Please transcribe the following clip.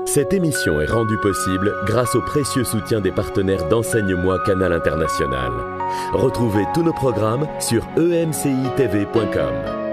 Cette émission est rendue possible grâce au précieux soutien des partenaires d'Enseigne-moi Canal International. Retrouvez tous nos programmes sur emcitv.com.